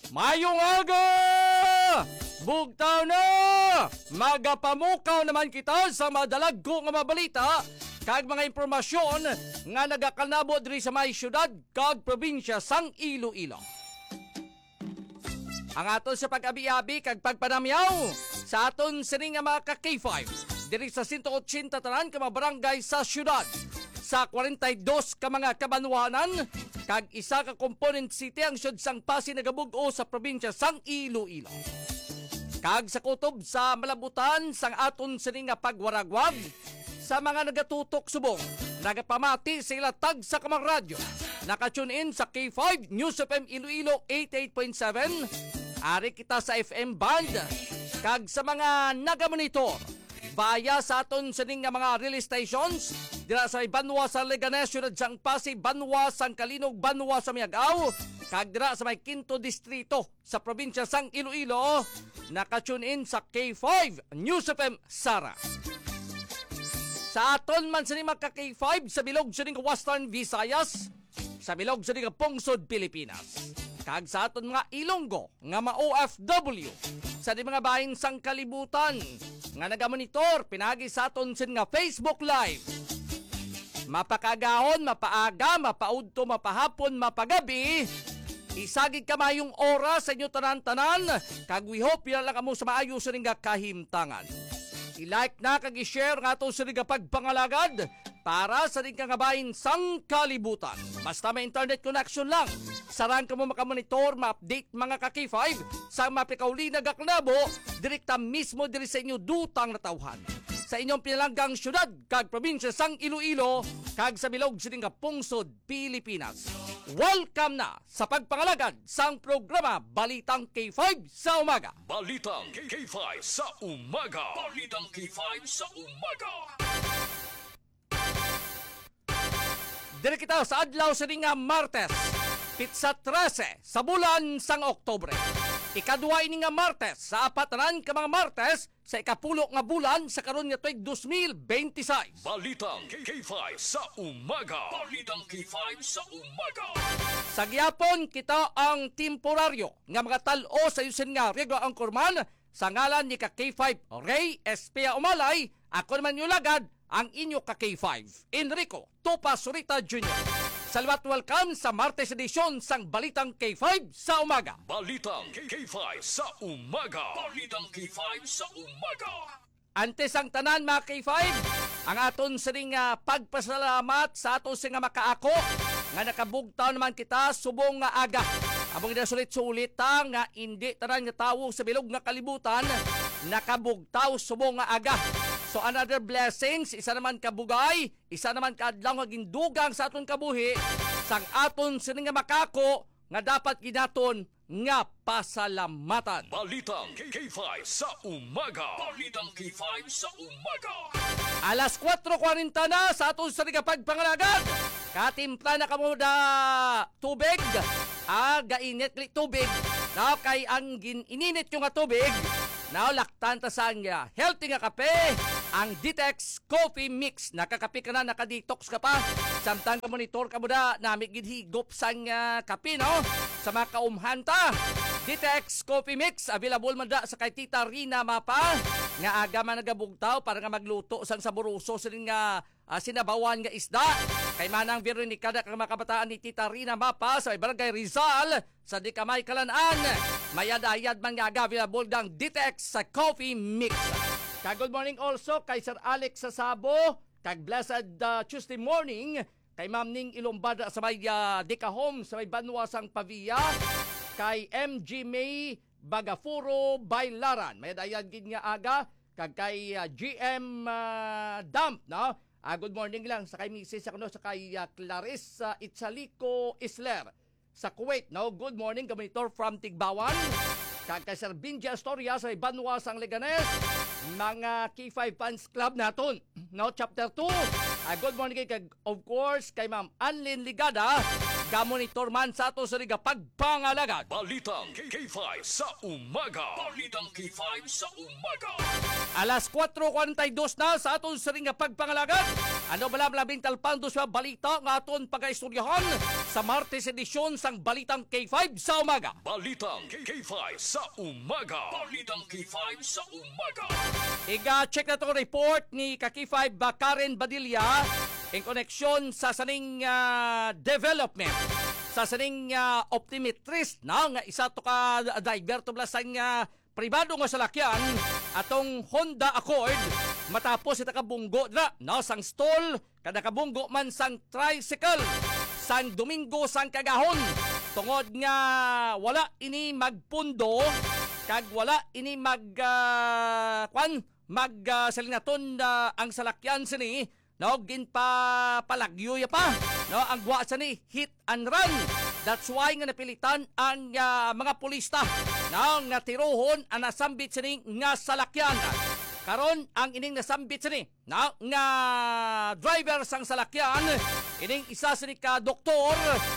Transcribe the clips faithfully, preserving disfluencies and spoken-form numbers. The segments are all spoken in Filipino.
Mayong aga! Bugtaw na! Magapamukaw naman kita sa madalagko nga mabalita kag mga impormasyon nga nagakanabo diri sa may syudad kag probinsya sang Iloilo. Ang aton sa pag-abi-abi kag pagpanamyaw sa aton sining nga mga ka-K five diri sa one eighty tanan ka mga barangay sa syudad sa forty-two ka mga kabanwanan kag isa ka component city ang syud sang Pasig nagabug-o sa probinsya sang Iloilo. Kag sa kutob sa malabutan sang aton sining nga pagwaragwag sa mga nagatutok subong, nagapamati sila tag sa kamang radyo. Nakatune in sa K five News F M Iloilo eighty-eight point seven. Ari kita sa F M band. Kag sa mga nagamonitor via sa aton sining nga mga relay stations dira sa Banwa sa Leganes, syudad sang Pasig, Banwa sang Kalinog, Banwa sa Miagao, kag dira sa may Quinto Distrito sa probinsya sang Iloilo, nakatune in sa K five News F M Sara. Sa aton man sa mga K five sa bilog sa Western Visayas, sa bilog sa Pungsod, Pilipinas. Kag sa aton mga Ilonggo nga ma-O F W sa di mga bahin sang kalibutan nga nagamonitor pinagi sa aton sin nga Facebook Live. Mapakagahon, mapaaga, mapaudto, mapahapon, mapagabi, isagig kamayong oras sa inyo tanan-tanan, kag we hope yan lang kamo sa maayo sa ring kahimtangan. I-like na kag i-share nga ito sa ring pagpangalagad para sa ring kangabahin sang kalibutan. Basta may internet connection lang, sarang ka mo makamonitor, ma-update mga ka-K five sa mapikauli na gaknabo, direkta mismo diri sa inyo dutang natawhan. Sa inyong pinalanggang syudad kag probinsya sang Iloilo kag sa bilog sining Pungsod, Pilipinas. Welcome na sa pagpangalagad sang programa Balitang K five sa Umaga. Balitang K five sa Umaga. Balitang K five sa Umaga. Diri kita sa adlaw sining Martes, pitsa trese sa bulan sang Oktubre. Ikadua ini nga Martes sa apatanan ka mga Martes sa ikapulo nga bulan sa karon nga tuig twenty twenty-six. Balitang K five sa Umaga. Balitang K five sa Umaga. Sa gyapon kita ang temporaryo nga mga tal-o sa yusin nga Riego Angkorman sa ngalan ni ka K five Ray Espia Umalay. Ako naman yung lagad ang inyo ka K five Enrico Topa Surita Junior Salvat welcome sa Martes edisyon sang Balitang K five sa Umaga. Balitang K five sa Umaga. Balitang K five sa Umaga. Antes ang tanan mga K five, ang aton sining uh, pagpasalamat sa aton sing makaako nga nakabugtaw naman kita subong nga aga. Abong na sulit-sulit nga hindi tanan nga tawo sa bilog nga kalibutan nakabugtaw subong nga aga. So another blessings, isa naman kabugay, isa naman kaadlaw nga gindugang sa aton kabuhi, sang aton sining nga makako nga dapat ginaton nga pasalamatan. Balitang K five sa Umaga. Balitang K five sa Umaga. Alas four forty na sa aton sining nga pagpangalagad. Katimpla na kamo da tubig, ah, gainit li tubig, na kay ang gininit yung nga tubig, na laktan ta sa nga healthy nga kape, ang Ditex Coffee Mix. Nakakape ka na, nakadetox ka pa. Samtang ka monitor ka mo na, namig gidhigop sang uh, kape, no? Sa mga kaumhanta. Ditex Coffee Mix, available man da sa kay Tita Rina Mapa. Nga aga man nagabugtaw para nga magluto sang saburuso sa nga uh, sinabawan nga isda. Kay manang Veronica da kang makabataan ni Tita Rina Mapa sa Barangay Rizal sa di kamay kalanaan. Mayad-ayad man nga aga available ng Ditex sa Coffee Mix. Kag good morning also kay Sir Alex Sasabo, kag blessed uh, Tuesday morning kay Ma'am Ning Ilombada sa may uh, Deka Home sa may Banwa sang Pavia, kay M G May Bagafuro Bailaran. May dayan gid nga aga kag kay uh, G M uh, Dump, no? Uh, good morning lang sa kay Missus Sakno sa kay uh, Clarissa uh, Itzalico Isler sa Kuwait, no? Good morning Gamitor from Tigbawan. Kag kay Sir Binja Astoria sa Banwa sang Leganes, mga K five Fans Club naton, no? Chapter two. Uh, good morning kay, of course, kay Ma'am Anlin Ligada, Gamonitor man sa ato sa riga pagpangalagad. Balitang K five sa umaga. Balitang K five sa umaga. Alas kwatro kuwarenta y dos na sa aton sa ring nga pagpangalagad. Ano bala labing talpando sa balita nga aton pagaistoryahan sa Martes edisyon sang Balitang K five sa umaga. Balitang K five sa umaga. Balitang K five sa umaga. Iga-check na itong report ni Kaki five ba Karen Badilla in koneksyon sa saning uh, development sa saning uh, optometrist na nga isa to ka driver to blasang uh, pribado nga salakyan atong Honda Accord matapos ita kabunggo na no, sang stall kada kabunggo man sang tricycle sang Domingo sang kagahon tungod nga wala ini magpundo kag wala ini mag uh, kwan mag uh, salinaton uh, ang salakyan sini no ginpa palagyo ya pa no ang gwa sa ni hit and run. That's why nga napilitan ang uh, mga pulista no nga tirohon ang nasambit sini nga salakyan. Karon ang ining nasambit sini no nga driver sang salakyan ining isa sini ka doktor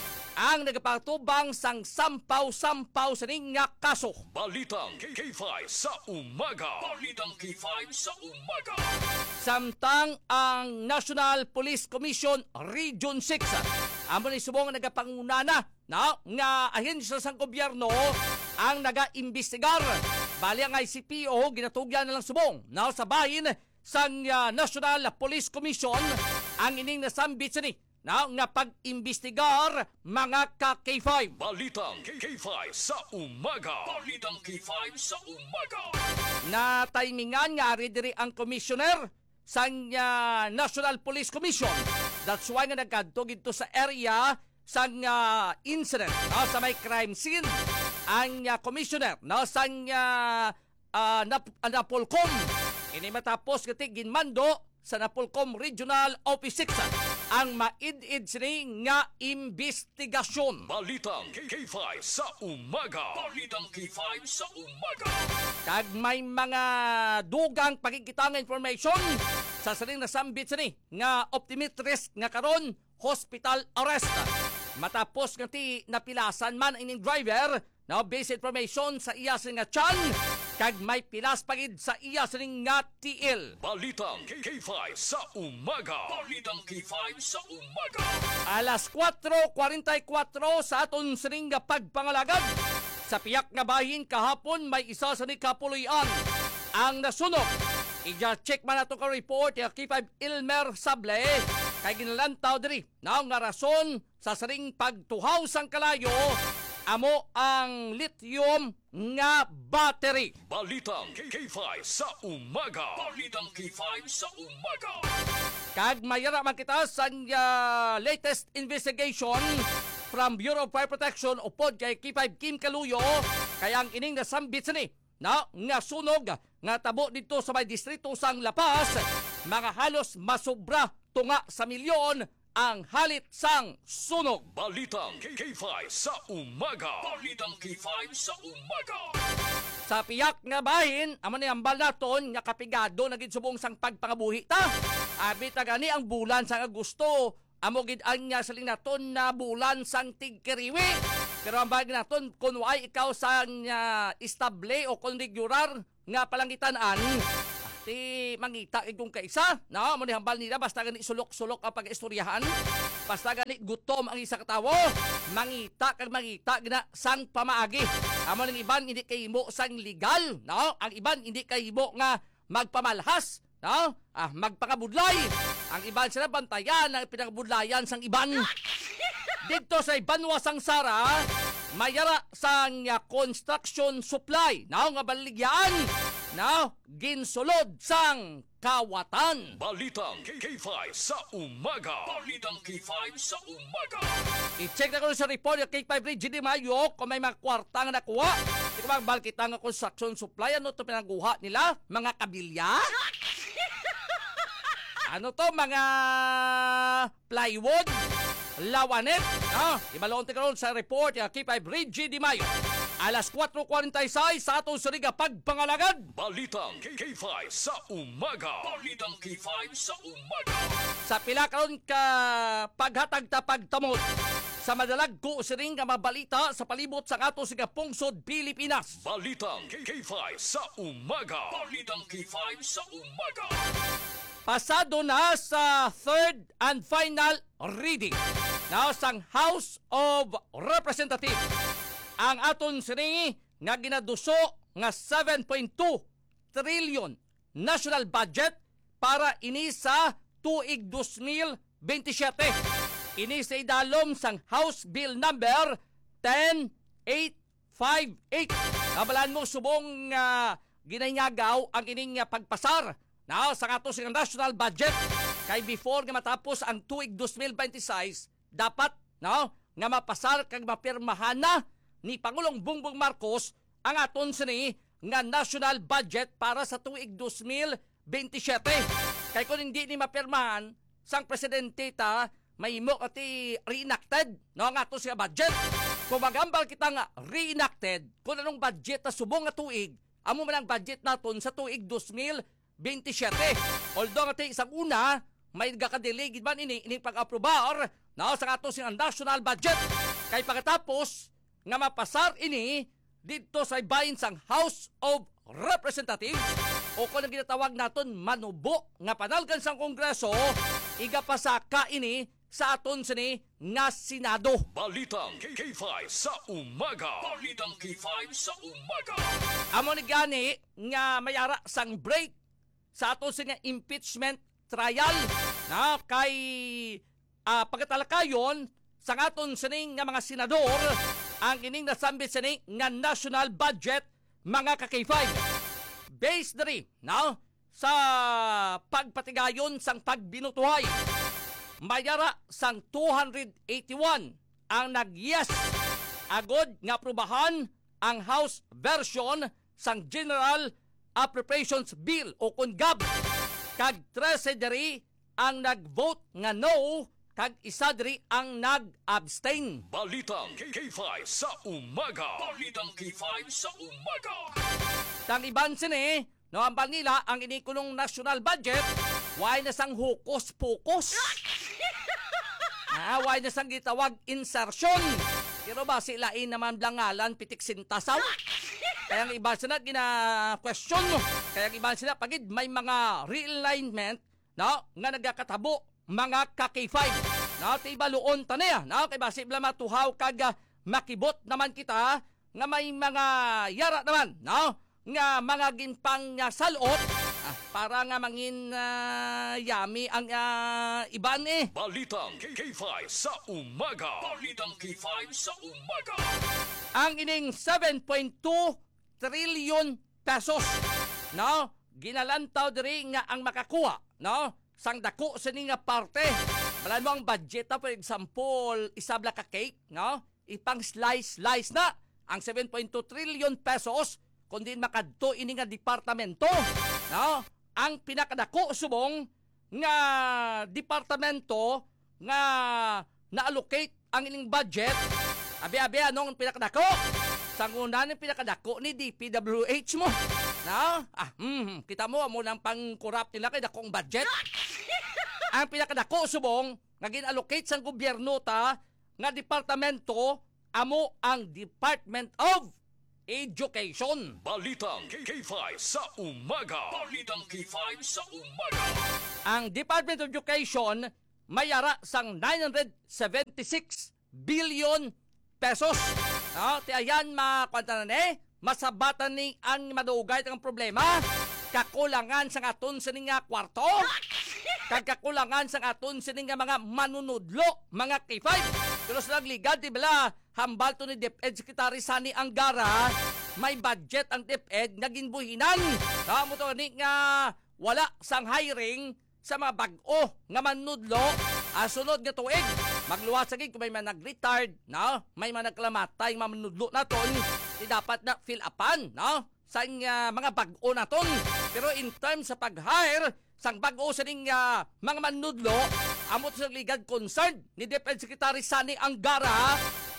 ang nagapatubang sang sampaw-sampaw sa ning nga kaso. Balitang K five sa umaga. Balitang K five sa umaga. Samtang ang National Police Commission Region six amo ni subong nagapangunana na nga ahensya sang gobyerno ang naga-imbestigar. Bali ang I C P O ginatugyan na lang subong na sa bahin sang uh, National Police Commission ang ining nasambit sini na nga pag-imbestigar mga ka-K five. Balitang K five sa umaga. Balitang K five sa umaga. Na timingan nga ari diri ang commissioner sang uh, National Police Commission. That's why nga nagkadto gito sa area sang uh, incident no, sa may crime scene ang uh, commissioner no, sang uh, uh, Nap- uh, Napolcom. Ini matapos kati ginmando sa Napolcom Regional Office six ang maid-id sini nga investigasyon. Balitang K five sa umaga. Balitang K five sa umaga. Kag may mga dugang pagkikita nga information sa saling nasambit sini nga optometrist nga karon hospital arrest. Matapos nga ti napilasan man ining driver na based information sa iya sini nga tiyan kag may pilas pagid sa iya sini nga T L. Balitang K five sa umaga. Balitang K five sa umaga. Alas kwatro kuwarenta y kwatro sa aton sining nga pagpangalagad. Sa piyak nga bahin kahapon may isa sa ni kapuloyan ang nasunog. Ija-check man nato ka report ya K five Ilmer Sable kay ginalantaw diri na nga rason sa saring pagtuhaw sang kalayo amo ang lithium nga battery. Balitang K five sa umaga. Balitang K five sa umaga. Kag mayara man kita sa uh, latest investigation from Bureau of Fire Protection upod kay K five Kim Kaluyo kaya ang ining nasambit sini na nga sunog nga tabo dito sa may distrito sang Lapas mga halos masobra tunga sa milyon ang halit sang sunog. Balitang K five sa umaga. Balitang K five sa umaga. Sa piyak nga bahin, amo ni ambal naton nga kapigado na gid subong sang pagpangabuhi ta. Abi ta gani ang bulan sang Agosto, amo gid ang nya saling naton na bulan sang tigkiriwi. Pero ang bagay naton kun way ikaw sang uh, istable o kun regular nga palangitan-an ti mangita igong kaisa no mo ni hambal nila basta gani sulok-sulok ang pag-istoryahan basta gani gutom ang isa ka tawo mangita kag mangita gina sang pamaagi amo ning iban hindi kahimo sang legal no ang iban hindi kahimo nga magpamalhas no ah magpakabudlay ang iban sila bantayan ang pinakabudlayan sang iban dito sa Ibanwa sang Sara mayara sang uh, construction supply no nga baligyan no ginsulod sang kawatan. Balitang K five sa umaga. Balitang K five sa umaga. I-check na ko sa report yung K five Region de Mayo kung may mga kwarta nga nakuha. Di ko bang balkita nga construction supply ano to pinangguha nila mga kabilya? Ano to mga plywood? Lawanet, ah, ibaloon ti karon sa report ya K five Region de Mayo. Alas kwatro kuwarenta y sais sa atong suriga pagpangalagad. Balitang K five sa umaga. Balitang K five sa umaga. Sa pila karon ka paghatag ta pagtamot sa madalag ko siring nga mabalita sa palibot sa ato sa pungsod Pilipinas. Balitang K five sa umaga. Balitang K five sa umaga. Pasado na sa third and final reading na sang House of Representatives ang aton sini nga ginaduso nga seven point two trillion national budget para ini sa tuig twenty twenty-seven. Ini sa idalom sang House Bill number ten eight five eight. Nabalaan mo subong uh, ginanyagaw ang ining uh, pagpasar na sa ato sa national budget kay before nga matapos ang tuig twenty twenty-six dapat no nga mapasar kag mapirmahan na ni Pangulong Bongbong Marcos ang aton sini nga national budget para sa tuig twenty twenty-seven. Kay kung hindi ni mapirmahan sang presidente ta mahimo ati reenacted no ang ato sa budget. Kung magambal kita nga reenacted kung anong budget na subong nga tuig amo man ang budget naton sa tuig twenty twenty-seven. Although nga isang una, may gakadelegid man ini, ini pag-aprobar na sa ato siyang national budget. Kay pagkatapos, nga mapasar ini dito sa ibahin sang House of Representatives o kung ang ginatawag naton manubo nga panalgan sang Kongreso, igapasaka ini sa aton sini nga Senado. Balitang K five sa umaga. Balitang K five sa umaga. Amo ni gani nga mayara sang break sa ato nga impeachment trial na kay uh, pagkatalakayon sa aton sining nga mga senador ang ining nasambit sining nga national budget mga ka-K five. Based na rin no, sa pagpatigayon sang pagbinutuhay mayara sang two hundred eighty-one ang nag-yes agod nga aprobahan ang House version sang General Appropriations Bill o kun G A B. Kag trese diri ang nag-vote nga no, kag isa diri ang nag-abstain. Balitang K five sa umaga. Balitang K five sa umaga. Tang iban sini, no ambal nila ang inikulong national budget, why na sang hukos-pukos. Ah, why na sang gitawag insertion. Pero ba silain naman blangalan pitik sintasaw? Kaya ang iba sila gina-question mo. Kaya ang iba sila pagid may mga realignment no, nga nagakatabo mga ka-K five. No, tiba luon taniya. No, kay basi bla matuhaw kag uh, makibot naman kita nga may mga yara naman. No, nga mga ginpang uh, salot ah, para nga mangin uh, yami ang uh, iban eh. Balitang K five sa umaga. Balitang K five sa umaga. Ang ining seven point two trillion pesos no ginalantaw diri nga ang makakuha no sang dako sa nga parte. Balan mo ang budget na, for example isabla ka cake no ipang slice slice na ang seven point two trillion pesos kundi makadto ini nga departamento no ang pinakadako subong nga departamento nga na-allocate ang ining budget abi-abi anong pinakadako sang una ng pinakadako ni D P W H mo. No? Ah, mm, kita mo mo nang pang-corrupt nila kay dakong budget. Ang pinakadako subong nga gin-allocate sang gobyerno ta nga departamento amo ang Department of Education. Balitang K five sa umaga. Balitang K five sa umaga. Ang Department of Education mayara sang nine hundred seventy-six billion pesos. No, ti ayan makwanta na eh, masabatan ni ang madugay ang problema. Kakulangan sa aton sa nga kwarto. Kagkakulangan sa aton sa nga mga manunudlo, mga K five. Pero sa nagligad, di bala, hambal to ni DepEd Secretary Sani Angara, may budget ang DepEd nga ginbuhinan. Tamo to ni nga wala sang hiring sa mga bag-o nga manudlo. Ah, sunod nga tuig, magluwas sagig kung may man nag-retired, no? May man nagklamatay, manudlo naton, di dapat na fill upan, no? Sa uh, mga bag-o naton. Pero in terms sa pag-hire, sang bag-o sa ning uh, mga manudlo, amot sa ligad concerned ni DepEd Secretary Sani Angara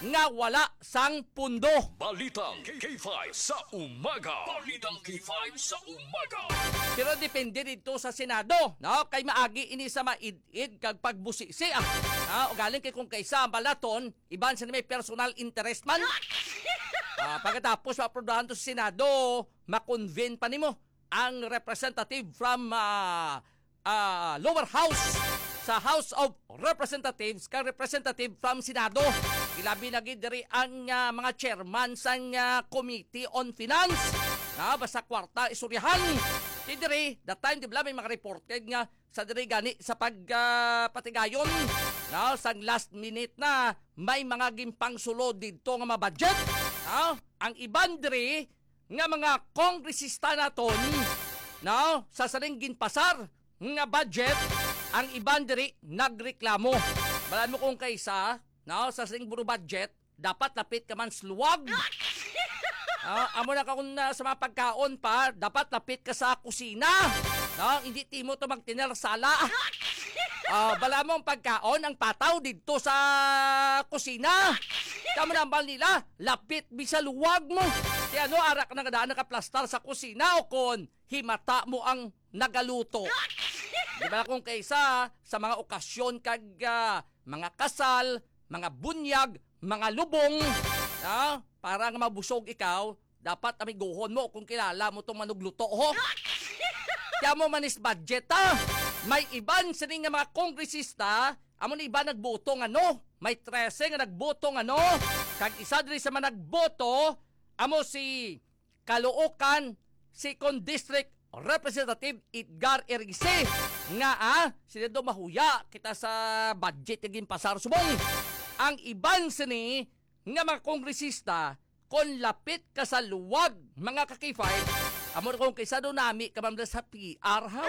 nga wala sang pundo. Balitang K five sa umaga. Balitang K five sa umaga. Pero depende dito sa Senado, no? Kay maagi ini sa maid-id kag pagbusisi ah. Ah, o galing kay kung kaysa balaton, iban sa may personal interest man. Ah, pagkatapos maprobahan to sa Senado, makonvene pa nimo ang representative from ah, ah, lower house sa House of Representatives kang representative from Senado. Ilabi na gid diri ang ah, mga chairman sa ah, Committee on Finance. Na basta kwarta isuryahan. Di diri, that time di ba may mga reported nga sa diri gani sa pagpatigayon. Na sang last minute na may mga gimpang sulod dito nga ma-budget. Na ang iban diri nga mga kongresista naton na sa saling ginpasar nga budget, ang iban diri nagreklamo. Balaan mo kung kaysa, no, sa sing buro budget, dapat lapit ka man sluwag. Uh, amo na ka kung uh, sa mga pagkaon pa, dapat lapit ka sa kusina. No, hindi timo to magtiner sala. Uh, bala mo ang pagkaon, ang pataw dito sa kusina. Kamo naman nila, lapit bisa luwag mo. Kaya ano, arak na kadaan nakaplastar sa kusina o kon himata mo ang nagaluto. Di ba kung kaysa sa mga okasyon kag uh, mga kasal, mga bunyag, mga lubong, uh, para nga mabusog ikaw, dapat amiguhon mo kung kilala mo itong manugluto. Ho? Kaya mo manis budget ha. May iban sa nga mga kongresista, amo na iba nagboto nga no. May trese nga nagboto nga no. Kag isa diri sa mga nagboto, amo si Caloocan, second District Representative Edgar Ergise nga ah, sila do mahuya kita sa budget naging pasar subong. Ang iban sini nga mga kongresista kon lapit ka sa luwag mga ka-K five, amo kung kaysa do nami kamam sa P R ha.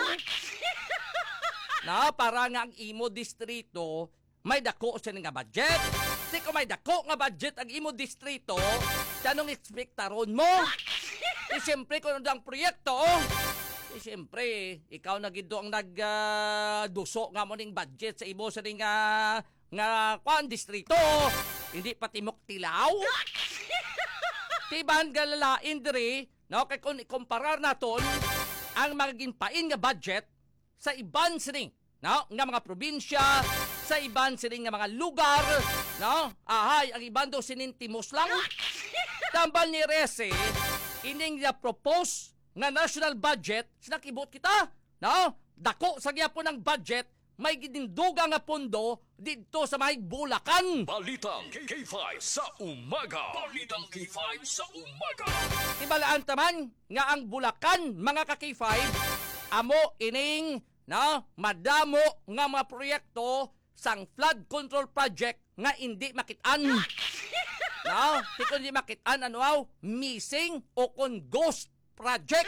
Na para nga ang imo distrito may dako sa nga budget. Di ko may dako nga budget ang imo distrito, tanong ekspektaron mo. E siyempre kung ano ang proyekto, eh, siyempre, ikaw na gido ang nagduso uh, nga mo ning budget sa imo sa ning uh, nga kwan distrito. Hindi pati mok tilaw. Tiban galalain diri, no, kay kung ikumparar naton ang mga ginpain nga budget sa iban sining, no, nga mga probinsya, sa iban sining nga mga lugar, no, ahay, ang iban do sinintimos lang. Tambal ni Rese, ining nga propose nga national budget, sinakibot kita, no? Dako sa gyapon ng budget, may gidinduga nga pondo dito sa may Bulacan. Balitang K five sa umaga. Balitang K five sa umaga. Tibalaan taman nga ang Bulacan, mga ka-K five, amo ining, no, madamo nga mga proyekto sang flood control project nga hindi makitaan. No, di ko hindi makitaan, ano aw, missing o kon ghost project.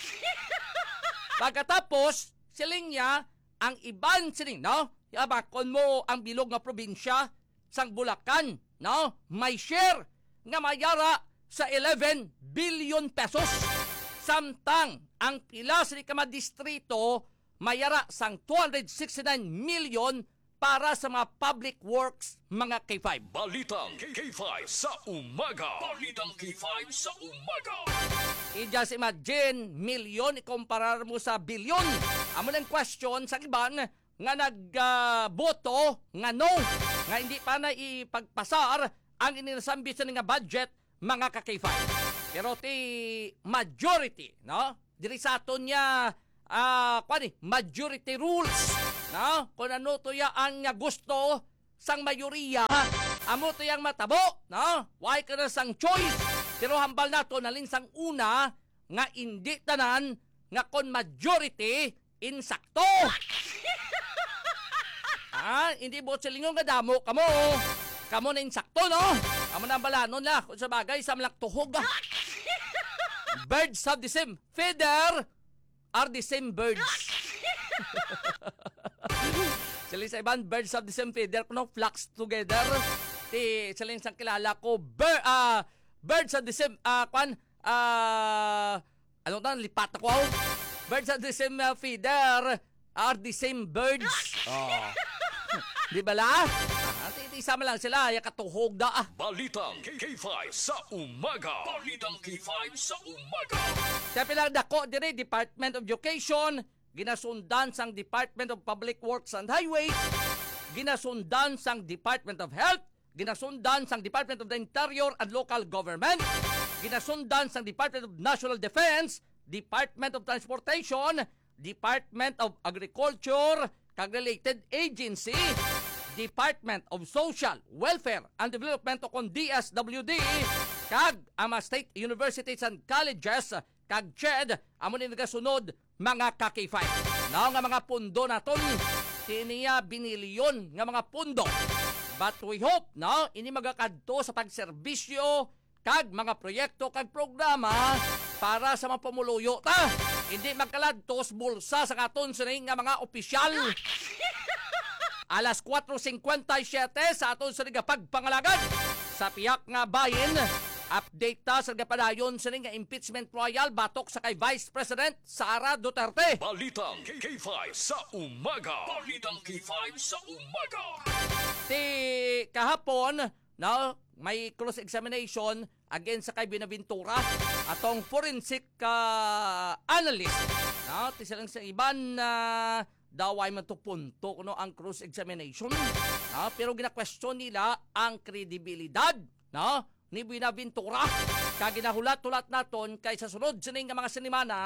Pagkatapos, siling niya, ang iban siling, no? Yabakon mo ang bilog nga probinsya sang Bulacan, no? May share nga mayara sa eleven billion pesos. Samtang ang pila sa ikama distrito mayara sang two hundred sixty-nine million para sa mga public works, mga K five. Balitang K five sa umaga. Balitang K five sa umaga. I-just imagine, milyon ikumparar mo sa bilyon. Amo ng question sa iban nga nagboto uh, nga no, nga hindi pa na ipagpasar ang inisambi sa nga budget, mga ka-K five. Pero ti majority, no? Diri sa aton niya, uh, kwani, majority rules, no? Kung ano to ya ang gusto sang mayoriya, amo to yang matabo, no? Why ka na sang choice? Pero hambal nato nalin sang una nga hindi tanan nga kon majority insakto. Ah, hindi bot silingon nga damo kamo. Kamo na insakto, no? Amo na balanon la kung sa bagay sa malaktuhog. Birds have the same feather are the same birds. Sila sa iban, birds have the same feather, no, flocks together. Ti sila sang kilala ko, bir, ah, uh, birds have the same, ah, uh, kwan, ah, uh, ano ta, lipat ako. Birds have the same uh, feather are the same birds. Oh. Di ba la? Ah, isama lang sila, ya katuhog da ah. Balitang K five sa umaga. Balitang K five sa umaga. Sa pilang dako diri Department of Education, ginasundan sang Department of Public Works and Highways, ginasundan sang Department of Health, ginasundan sang Department of the Interior and Local Government, ginasundan sang Department of National Defense, Department of Transportation, Department of Agriculture, kag related agency, Department of Social Welfare and Development o kon D S W D, kag ang mga state universities and colleges, kag C H E D, amo ni nagasunod mga ka K five. Now nga mga pundo naton, tiniya binilyon nga mga pundo. But we hope, no, ini magakadto sa pagserbisyo kag mga proyekto kag programa para sa mga pamuluyo ta. Hindi magkaladtos bulsa sa katon sa nga mga opisyal. Alas four fifty-seven sa aton sa nga pagpangalagad sa piyak nga bayin. Update ta sa gapadayon sa nga impeachment trial batok sa kay Vice President Sara Duterte. Balitang K five sa umaga. Balitang K five sa umaga. Ti kahapon, no, may cross examination against sa kay Binaventura atong forensic uh, analyst. No, ti silang sa iban na uh, daway man to punto no ang cross examination. No, pero gina-question nila ang kredibilidad, no, ni Binaventura. Kag ginahulat-hulat naton kay sa sunod sining nga mga sinimana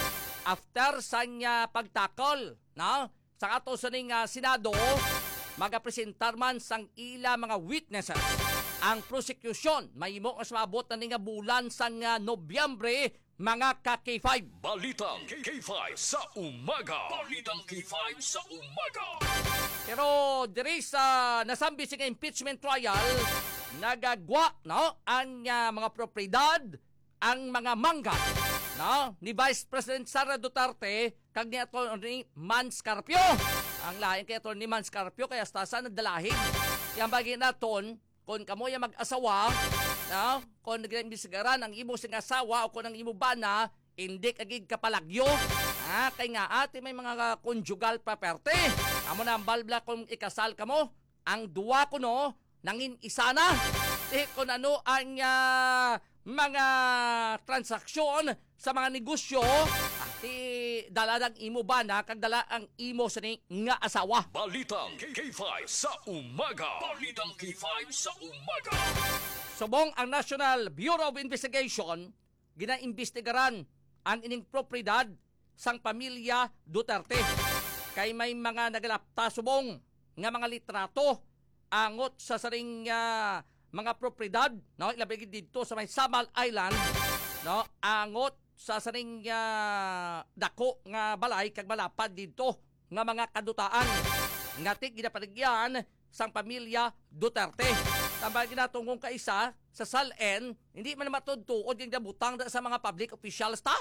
after sa nya pagtakol, no, sa ato sa ning uh, Senado magapresentar man sang ila mga witnesses. Ang prosecution mahimo nga sumabot na nga bulan sang uh, Nobyembre mga ka K five. Balitang K five sa umaga. Balitang K five sa umaga. Pero diri sa nasambi sa impeachment trial, nagagwa, no, ang uh, mga propriedad, ang mga mangga, no, ni Vice President Sara Duterte kag ni Atty. Mans Carpio. Ang lain kay Atty. Mans Carpio kaya stasa nagdalahig. Yang bagi naton kung kamo yung mag-asawa, no, kung nag-imbisigaran ang imo sing asawa o kung ang imo bana, hindi kagig kapalagyo. Ah, kay nga ate may mga conjugal property. Amo na ang balbla kung ikasal kamo, ang duwa ko no, nangin isa na. Eh, kung ano ang uh, mga transaksyon sa mga negosyo, ah, ti dala ng imo bana, kag dala ang imo sa ni nga asawa. Balitang K five sa umaga. Balitang K five sa umaga. Subong ang National Bureau of Investigation, ginaimbestigaran ang ining propriedad sang pamilya Duterte. Kay may mga nagalapta subong nga mga litrato angot sa saring uh, mga propriedad, no, ilabig dito sa may Samal Island, no, angot sa saring uh, dako nga balay kag malapad dito nga mga kadutaan ngati ginapaligyan sang pamilya Duterte. Tambay ginatungkong kaisa sa S A L N, hindi man matudtuod yung nabutang sa mga public officials ta.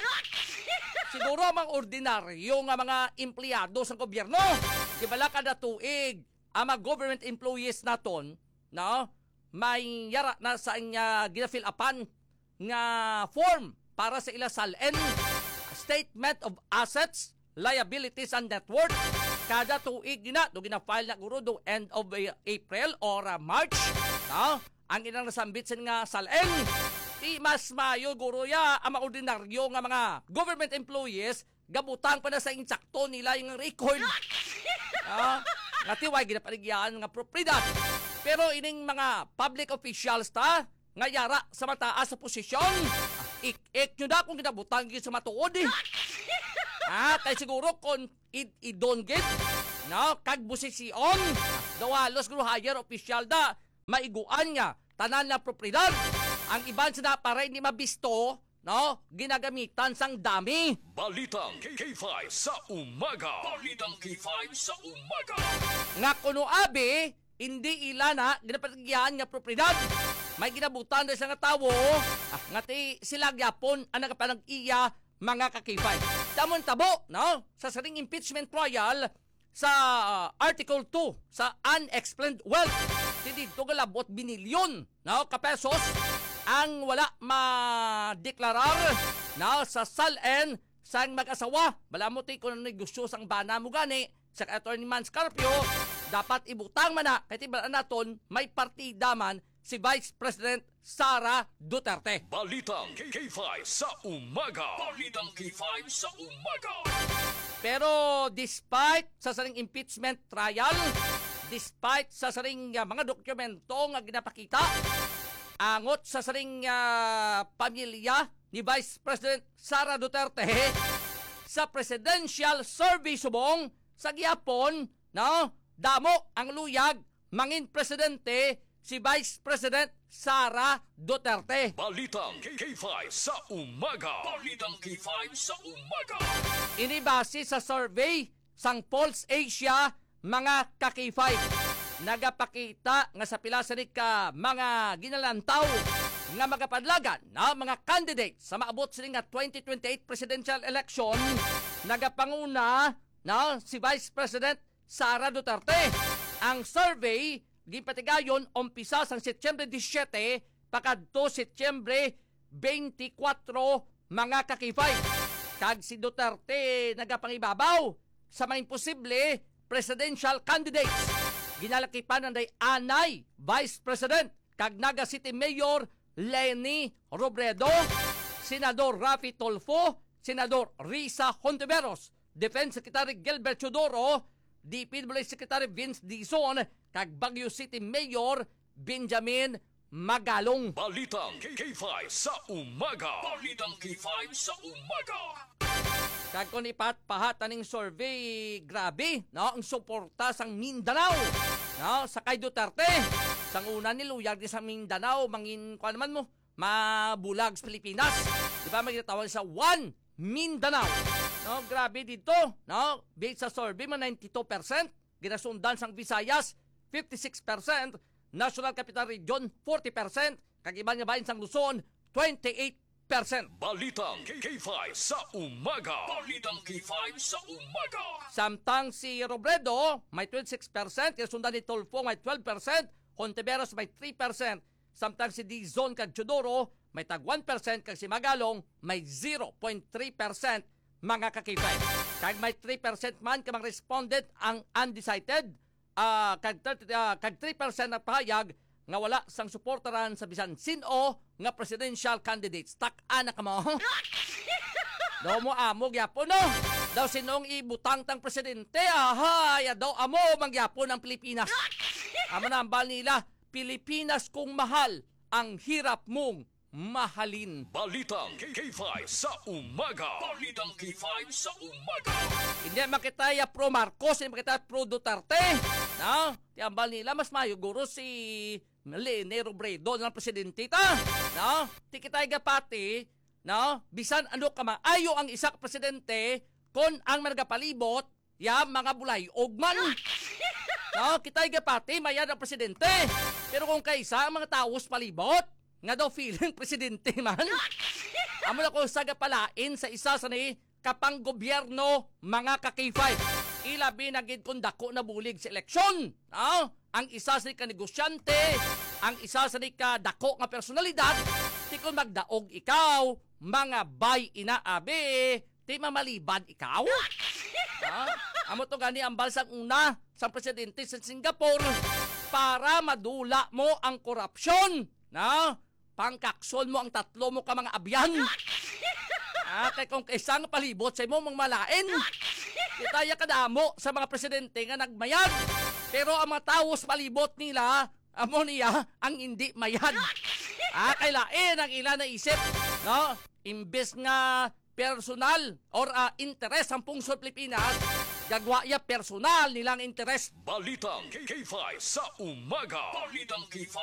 Siguro mga ordinaryo nga mga empleyado sa gobyerno. Di bala kada tuig ang mga government employees naton, no, may yara na sa uh, gina-fill upan nga form para sa ila S A L N, Statement of Assets, Liabilities and Net Worth. Kada tuig na, do gina-file na guro do end of uh, April or uh, March, no, ang inang nasambit sin nga S A L N. Di mas mayo guro ya ang mga ordinaryo nga mga government employees gabutang pa na sa insakto nila yung record. Ah, ngatiway ginapaligyan nga propriedad. Pero ining mga public officials ta nga yara sa mataas sa posisyon, ik-ik nyo na kung ginabutang yun sa matuod eh. Ah, kay siguro kung idongit, no, kag busisyon, dawalos guro higher official da, maiguan nga, tanan na propriedad. Ang iban sa para hindi mabisto, no, ginagamitan sang dami. Balitang K five sa umaga. Balitang K five sa umaga. Nga kuno abi, hindi ila na ginapatigyan nga propriedad. May ginabutan na sa nga tawo, ah, nga ti sila gyapon ang nagapanag-iya mga kakipay. Damon tabo, no, sa saring impeachment trial sa uh, Article two sa Unexplained Wealth. Dito galabot binilyon, no, kapesos ang wala ma-deklarar, no, sa S A L N sang mag-asawa. Bala mo ti kung negosyo sang bana mo gani sa Atty. Mans Carpio, dapat ibutang man na, kahit iba naton, may partida man si Vice President Sara Duterte. Balitang K five sa umaga. Balitang K five sa umaga. Pero despite sa saring impeachment trial, despite sa saring uh, mga dokumento nga ginapakita, angot sa saring uh, pamilya ni Vice President Sara Duterte sa presidential survey subong sa gihapon, no, damo ang luyag mangin presidente si Vice President Sara Duterte. Balitang K five sa umaga. Balitang K five sa umaga. Inibase sa survey sang Pulse Asia mga ka-K five. Nagapakita nga sa pila sa ka mga ginalantaw nga magapadlagan na mga candidate sa maabot sila nga twenty twenty-eight presidential election, nagapanguna na si Vice President Sara Duterte. Ang survey gipatigayon umpisa sang Setyembre disyete pakadto Setyembre beintikwatro mga ka-K five. Kag si Duterte nagapangibabaw sa mga imposible presidential candidates. Ginalakipan ng day anay Vice President kag Naga City Mayor Leni Robredo, Senador Rafi Tulfo, Senador Risa Hontiveros, Defense Secretary Gilbert Chodoro, D P W Secretary Vince Dizon, kag Baguio City Mayor Benjamin Magalong. Balitang K five sa umaga. Balitang K five sa umaga. Kag kung ipat pahataning survey, grabe, no, ang suporta sang Mindanao, no, sa kay Duterte. Sang una niluyag di sa Mindanao, mangin, kung naman mo, mabulag sa Pilipinas. Di ba magkatawag sa One Mindanao? No, grabe dito, no, based sa survey, man ninety-two percent, ginasundan sang Visayas, fifty-six percent, National Capital Region, forty percent, kag iba nga bahin sang Luzon, twenty-eight percent. Balitang K five sa umaga. Balitang K five sa umaga. Samtang si Robredo may twenty-six percent, kasundan ni Tulfo may twelve percent, Hontiveros may three percent, samtang si Dizon kag Chodoro may tag one percent, kag si Magalong may zero point three percent mga ka-K five. Kag may three percent man kamang respondent ang undecided, uh, kag, uh, kag three percent na pahayag nga wala sang suportaran sa bisan sino nga presidential candidates. Tak-ana ka mo. Daw mo amo gyapon no. Daw sinong ibutang tang presidente, aha, ya daw amo mangyapon ang Pilipinas. Amo na ang bal nila, Pilipinas kung mahal, ang hirap mong mahalin. Balitang K five sa umaga. Balitang K five sa umaga. Hindi makitaya pro Marcos, hindi makitaya pro Duterte. No? Tiambal nila, mas mayo guro si Leni Robredo ng presidente ta. No? Tikitay gapati, no? Bisan ano ka maayo ang isa ka presidente kon ang managapalibot ya mga bulay ogman. No? Kitay gapati mayad ang presidente. Pero kung kaysa ang mga taos palibot, nga daw feeling presidente man. Amo na ko sa gapalain sa isa sa ni kapang gobyerno mga ka-K five. Ilabi na gid kung dako na bulig sa eleksyon. Ah, ang isa sa ni kanegosyante, ang isa sa ni kadako nga personalidad, ti kung magdaog ikaw, mga bay inaabi, ti mamalibad ikaw. Ah, amo to gani ang balsang una sa presidente sa Singapore para madula mo ang korupsyon. Na, pangkakson mo ang tatlo mo ka mga abyan. Ah, kay kung isang palibot sa mo mong malain. Kitaya kadamo sa mga presidente nga nagmayad. Pero ang mga taos palibot nila, amo niya ang hindi mayad. Ah, kay lain ang ila na isip, no? Imbes nga personal or uh, interes ang pungsod Pilipinas, gagwa ya personal nilang interes. Balitang K five sa umaga. Balitang K five